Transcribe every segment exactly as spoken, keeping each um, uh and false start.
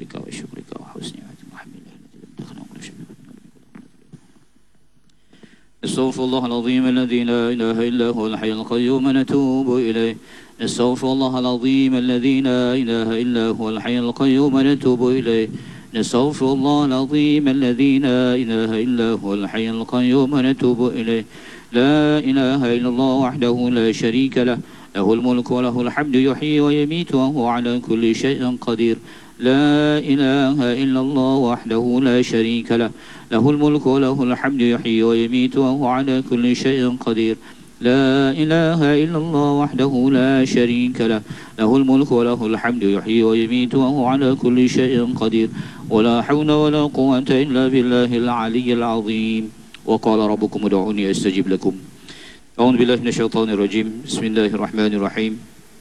بذكرك وشكرك وحسن عبادتك الحمد لله الذي لم تخلق ولا شيء. استغفر الله العظيم الذي لا إله إلا هو الحي القيوم نتوب إليه. نستغفر الله العظيم الذي لا إله إلا هو الحي القيوم نتوب إليه. نستغفر الله العظيم الذي لا إله إلا هو الحي القيوم نتوب إليه. لا إله إلا الله وحده لا شريك له له الملك وله الحمد يحيي ويميت وهو على كل شيء قدير. لا إله إلا الله وحده لا شريك له له الملك وله الحمد يحيي ويميت وهو على كل شيء قدير. لا إله إلا الله وحده لا شريك له له الملك وله الحمد يحيي ويميت وهو على كل شيء قدير. ولا حول ولا قوة إلا بالله العلي العظيم. وقال ربكم ادعوني أستجب لكم. أعوذ بالله من الشيطان الرجيم. بسم الله الرحمن الرحيم.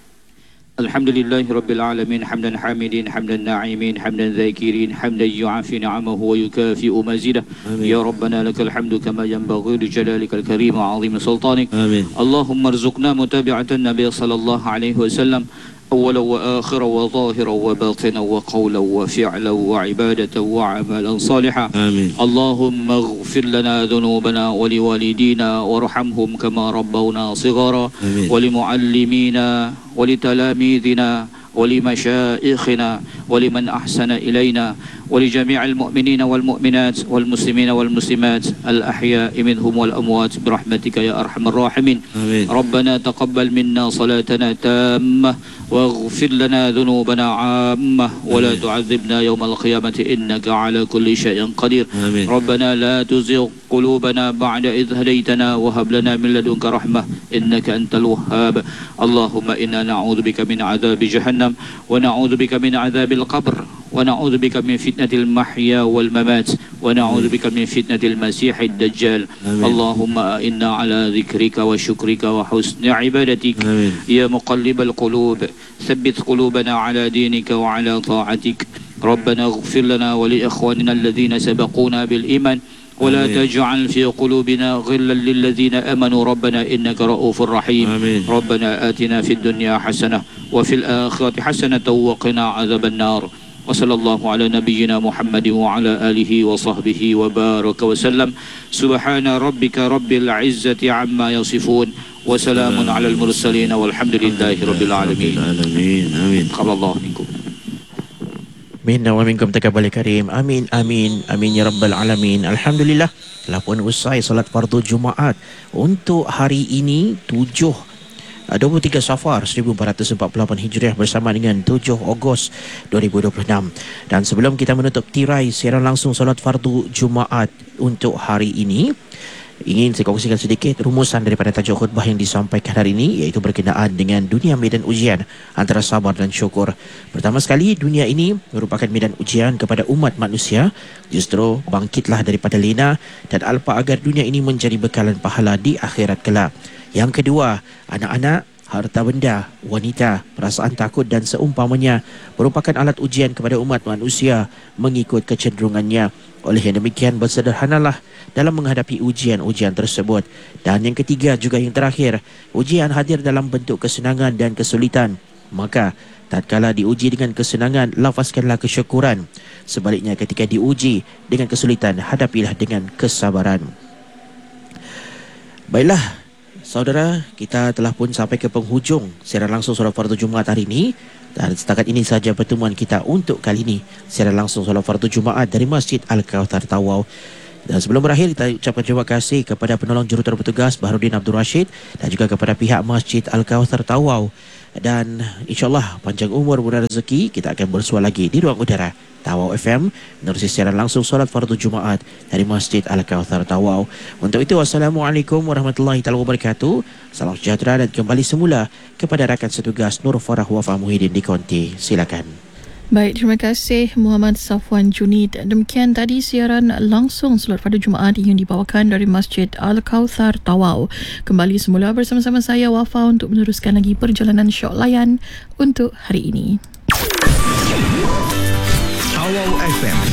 الحمد لله رب العالمين حمدا حامدين حمدا ناعمين حمدا ذاكرين حمدا يعافي نعمه ويكافئ مزيده. يا ربنا لك الحمد كما ينبغي لجلالك الكريم وعظيم سلطانك. آمين. اللهم ارزقنا متابعة النبي صلى الله عليه وسلم أولا وآخرا وظاهرا وباطنا وقولا وفعلا وعبادة وعملا صالحا. آمين. اللهم اغفر لنا ذنوبنا ولوالدينا وارحمهم كما ربونا صغارا. آمين. ولمعلمينا ولتلاميذنا ولمشائخنا ولمن أحسن إلينا ولجميع المؤمنين والمؤمنات والمسلمين والمسلمات الأحياء منهم والأموات برحمتك يا أرحم الراحمين. آمين. ربنا تقبل منا صلاتنا تامة واغفر لنا ذنوبنا عامة ولا آمين. تعذبنا يوم القيامة إنك على كل شيء قدير. آمين. ربنا لا تزغ قلوبنا بعد إذ هديتنا وهب لنا من لدنك رحمة إنك أنت الوهاب. اللهم إنا نعوذ بك من عذاب جهنم ونعوذ بك من عذاب القبر ونعوذ بك من فتنة المحيا والممات ونعوذ بك من فتنة المسيح الدجال. آمين. اللهم إنا على ذكرك وشكرك وحسن عبادتك. آمين. يا مقلب القلوب ثبت قلوبنا على دينك وعلى طاعتك. ربنا اغفر لنا ولإخواننا الذين سبقونا بالإيمان ولا آمين. تجعل في قلوبنا غلا للذين آمنوا ربنا إنك رؤوف رحيم. آمين. ربنا آتنا في الدنيا حسنة وفي الآخرة حسنة وقنا عذاب النار. وصلى الله على نبينا محمد وعلى آله وصحبه وبارك وسلم. سبحان ربك رب العزة عما يصفون وسلام على المرسلين والحمد لله رب العالمين. آمين. قبل الله منكم. Minna wa minkum taqabbal karim. Amin amin amin ya rabbal alamin. Alhamdulillah telah pun usai solat fardu Jumaat untuk hari ini tujuh dua puluh tiga Safar seribu empat ratus empat puluh lapan Hijriah bersama dengan tujuh Ogos dua ribu dua puluh enam. Dan sebelum kita menutup tirai siaran langsung solat fardu Jumaat untuk hari ini, ingin saya kongsikan sedikit rumusan daripada tajuk khutbah yang disampaikan hari ini, iaitu berkenaan dengan dunia medan ujian antara sabar dan syukur. Pertama sekali, dunia ini merupakan medan ujian kepada umat manusia. Justru bangkitlah daripada lena dan alpa agar dunia ini menjadi bekalan pahala di akhirat kelak. Yang kedua, anak-anak, harta benda, wanita, perasaan takut dan seumpamanya merupakan alat ujian kepada umat manusia mengikut kecenderungannya. Oleh yang demikian, bersederhanalah dalam menghadapi ujian-ujian tersebut. Dan yang ketiga juga yang terakhir, ujian hadir dalam bentuk kesenangan dan kesulitan. Maka tatkala diuji dengan kesenangan, lafazkanlah kesyukuran. Sebaliknya, ketika diuji dengan kesulitan, hadapilah dengan kesabaran. Baiklah saudara, kita telah pun sampai ke penghujung siaran langsung solat fardu Jumaat hari ini. Dan setakat ini sahaja pertemuan kita untuk kali ini, siaran langsung solat fardu Jumaat dari Masjid Al-Kauthar Tawau. Dan sebelum berakhir, kita ucapkan terima kasih kepada penolong juruterus bertugas Baharudin Abdul Rashid dan juga kepada pihak Masjid Al-Kauthar Tawau. Dan insyaAllah panjang umur murah rezeki, kita akan bersua lagi di ruang udara Tawau F M menerusi siaran langsung solat fardu Jumaat dari Masjid Al-Kauthar Tawau. Untuk itu, wassalamualaikum warahmatullahi wabarakatuh. Salam sejahtera dan kembali semula kepada rakan setugas Nur Farah Wafa Muhyiddin di Konti. Silakan. Baik, terima kasih Muhammad Safwan Junid. Demikian tadi siaran langsung solat fardu Jumaat yang dibawakan dari Masjid Al-Kauthar Tawau. Kembali semula bersama-sama saya Wafa untuk meneruskan lagi perjalanan syok layan untuk hari ini. Tawau F M